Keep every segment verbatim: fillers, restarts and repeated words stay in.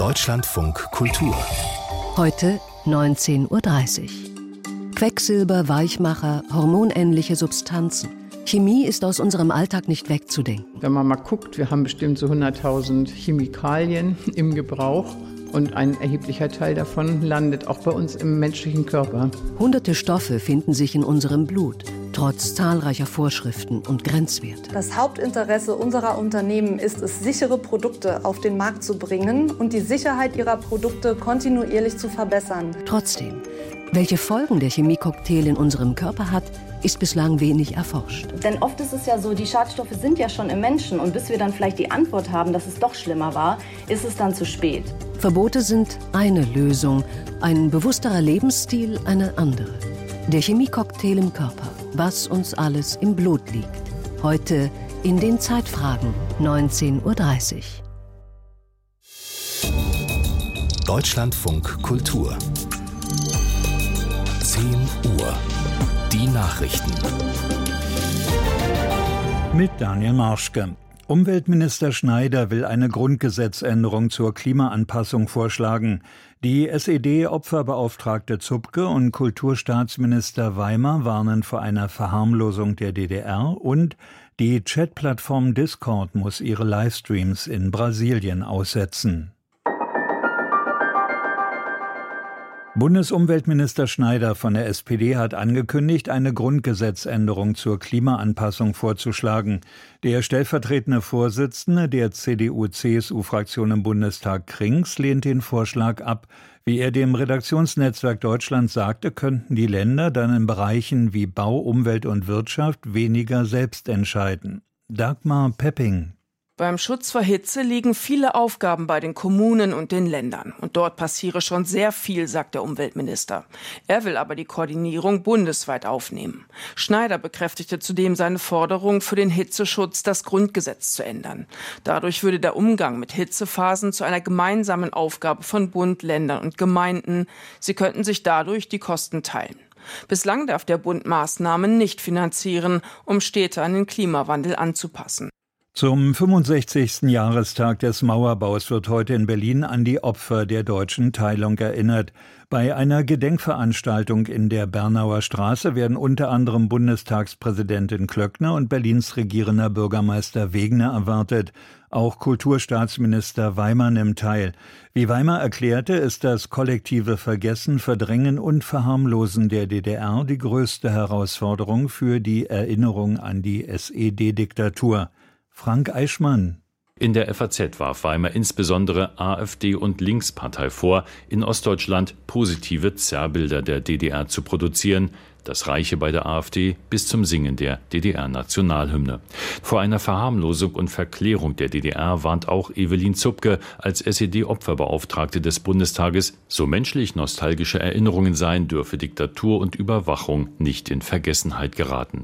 Deutschlandfunk Kultur. Heute neunzehn Uhr dreißig. Quecksilber, Weichmacher, hormonähnliche Substanzen. Chemie ist aus unserem Alltag nicht wegzudenken. Wenn man mal guckt, wir haben bestimmt so hunderttausend Chemikalien im Gebrauch und ein erheblicher Teil davon landet auch bei uns im menschlichen Körper. Hunderte Stoffe finden sich in unserem Blut, trotz zahlreicher Vorschriften und Grenzwerte. Das Hauptinteresse unserer Unternehmen ist es, sichere Produkte auf den Markt zu bringen und die Sicherheit ihrer Produkte kontinuierlich zu verbessern. Trotzdem, welche Folgen der Chemiecocktail in unserem Körper hat, ist bislang wenig erforscht. Denn oft ist es ja so, die Schadstoffe sind ja schon im Menschen und bis wir dann vielleicht die Antwort haben, dass es doch schlimmer war, ist es dann zu spät. Verbote sind eine Lösung, ein bewussterer Lebensstil eine andere. Der Chemiecocktail im Körper, was uns alles im Blut liegt. Heute in den Zeitfragen, neunzehn Uhr dreißig. Deutschlandfunk Kultur. zehn Uhr. Die Nachrichten. Mit Daniel Marschke. Umweltminister Schneider will eine Grundgesetzänderung zur Klimaanpassung vorschlagen. Die S E D-Opferbeauftragte Zupke und Kulturstaatsminister Weimer warnen vor einer Verharmlosung der D D R und die Chatplattform Discord muss ihre Livestreams in Brasilien aussetzen. Bundesumweltminister Schneider von der S P D hat angekündigt, eine Grundgesetzänderung zur Klimaanpassung vorzuschlagen. Der stellvertretende Vorsitzende der C D U-C S U-Fraktion im Bundestag Krings lehnt den Vorschlag ab. Wie er dem Redaktionsnetzwerk Deutschland sagte, könnten die Länder dann in Bereichen wie Bau, Umwelt und Wirtschaft weniger selbst entscheiden. Dagmar Pepping. Beim Schutz vor Hitze liegen viele Aufgaben bei den Kommunen und den Ländern. Und dort passiere schon sehr viel, sagt der Umweltminister. Er will aber die Koordinierung bundesweit aufnehmen. Schneider bekräftigte zudem seine Forderung, für den Hitzeschutz das Grundgesetz zu ändern. Dadurch würde der Umgang mit Hitzephasen zu einer gemeinsamen Aufgabe von Bund, Ländern und Gemeinden. Sie könnten sich dadurch die Kosten teilen. Bislang darf der Bund Maßnahmen nicht finanzieren, um Städte an den Klimawandel anzupassen. Zum fünfundsechzigsten Jahrestag des Mauerbaus wird heute in Berlin an die Opfer der deutschen Teilung erinnert. Bei einer Gedenkveranstaltung in der Bernauer Straße werden unter anderem Bundestagspräsidentin Klöckner und Berlins regierender Bürgermeister Wegener erwartet. Auch Kulturstaatsminister Weimer nimmt teil. Wie Weimer erklärte, ist das kollektive Vergessen, Verdrängen und Verharmlosen der D D R die größte Herausforderung für die Erinnerung an die S E D-Diktatur. Frank Eichmann. In der F A Z warf Weimer insbesondere AfD und Linkspartei vor, in Ostdeutschland positive Zerrbilder der D D R zu produzieren. Das reiche bei der AfD bis zum Singen der D D R-Nationalhymne. Vor einer Verharmlosung und Verklärung der D D R warnt auch Evelyn Zupke als S E D-Opferbeauftragte des Bundestages. So menschlich nostalgische Erinnerungen seien, dürfe Diktatur und Überwachung nicht in Vergessenheit geraten.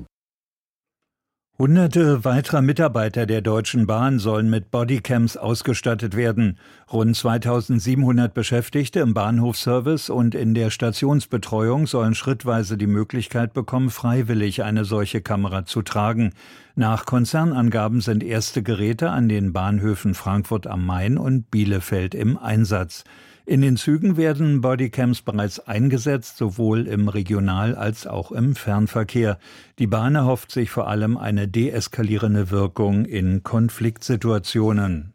Hunderte weiterer Mitarbeiter der Deutschen Bahn sollen mit Bodycams ausgestattet werden. Rund zweitausendsiebenhundert Beschäftigte im Bahnhofsservice und in der Stationsbetreuung sollen schrittweise die Möglichkeit bekommen, freiwillig eine solche Kamera zu tragen. Nach Konzernangaben sind erste Geräte an den Bahnhöfen Frankfurt am Main und Bielefeld im Einsatz. In den Zügen werden Bodycams bereits eingesetzt, sowohl im Regional- als auch im Fernverkehr. Die Bahn erhofft sich vor allem eine deeskalierende Wirkung in Konfliktsituationen.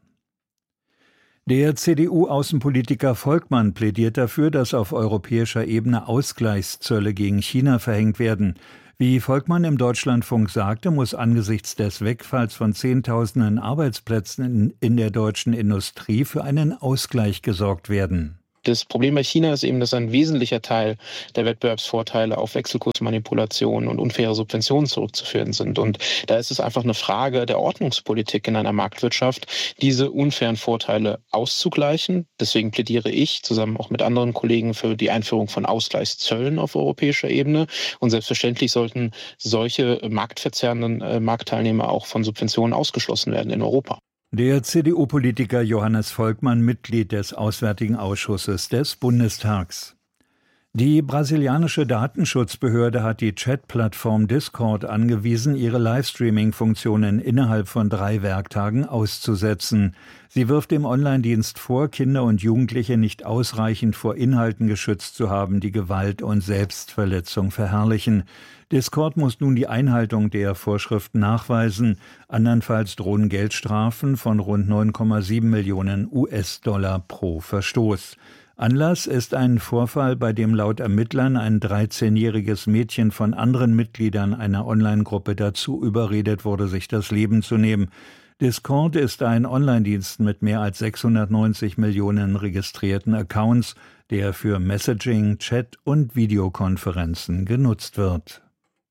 Der C D U-Außenpolitiker Volkmann plädiert dafür, dass auf europäischer Ebene Ausgleichszölle gegen China verhängt werden. Wie Volkmann im Deutschlandfunk sagte, muss angesichts des Wegfalls von Zehntausenden Arbeitsplätzen in, in der deutschen Industrie für einen Ausgleich gesorgt werden. Das Problem bei China ist eben, dass ein wesentlicher Teil der Wettbewerbsvorteile auf Wechselkursmanipulationen und unfaire Subventionen zurückzuführen sind. Und da ist es einfach eine Frage der Ordnungspolitik in einer Marktwirtschaft, diese unfairen Vorteile auszugleichen. Deswegen plädiere ich zusammen auch mit anderen Kollegen für die Einführung von Ausgleichszöllen auf europäischer Ebene. Und selbstverständlich sollten solche marktverzerrenden äh, Marktteilnehmer auch von Subventionen ausgeschlossen werden in Europa. Der C D U-Politiker Johannes Volkmann, Mitglied des Auswärtigen Ausschusses des Bundestags. Die brasilianische Datenschutzbehörde hat die Chatplattform Discord angewiesen, ihre Livestreaming-Funktionen innerhalb von drei Werktagen auszusetzen. Sie wirft dem Online-Dienst vor, Kinder und Jugendliche nicht ausreichend vor Inhalten geschützt zu haben, die Gewalt und Selbstverletzung verherrlichen. Discord muss nun die Einhaltung der Vorschriften nachweisen. Andernfalls drohen Geldstrafen von rund neun Komma sieben Millionen U S-Dollar pro Verstoß. Anlass ist ein Vorfall, bei dem laut Ermittlern ein dreizehnjähriges Mädchen von anderen Mitgliedern einer Online-Gruppe dazu überredet wurde, sich das Leben zu nehmen. Discord ist ein Online-Dienst mit mehr als sechshundertneunzig Millionen registrierten Accounts, der für Messaging, Chat und Videokonferenzen genutzt wird.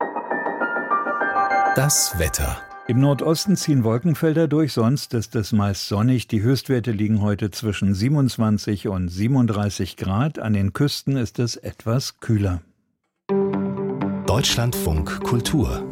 Das Wetter. Im Nordosten ziehen Wolkenfelder durch, sonst ist es meist sonnig. Die Höchstwerte liegen heute zwischen siebenundzwanzig und siebenunddreißig Grad. An den Küsten ist es etwas kühler. Deutschlandfunk Kultur.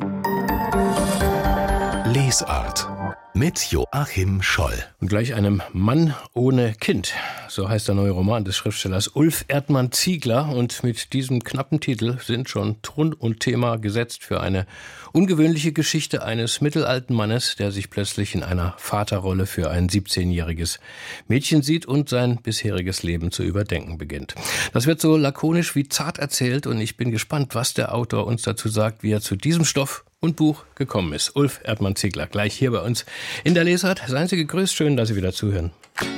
Lesart mit Joachim Scholl. Und gleich einem Mann ohne Kind. So heißt der neue Roman des Schriftstellers Ulf Erdmann-Ziegler. Und mit diesem knappen Titel sind schon Ton und Thema gesetzt für eine ungewöhnliche Geschichte eines mittelalten Mannes, der sich plötzlich in einer Vaterrolle für ein siebzehnjähriges Mädchen sieht und sein bisheriges Leben zu überdenken beginnt. Das wird so lakonisch wie zart erzählt und ich bin gespannt, was der Autor uns dazu sagt, wie er zu diesem Stoff und Buch gekommen ist. Ulf Erdmann-Ziegler, gleich hier bei uns in der Lesart. Seien Sie gegrüßt, schön, dass Sie wieder zuhören.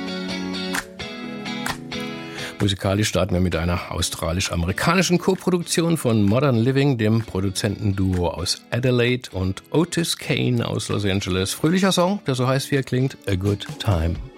Musikalisch starten wir mit einer australisch-amerikanischen Koproduktion von Modern Living, dem Produzentenduo aus Adelaide, und Otis Kane aus Los Angeles. Fröhlicher Song, der so heißt, wie er klingt, A Good Time.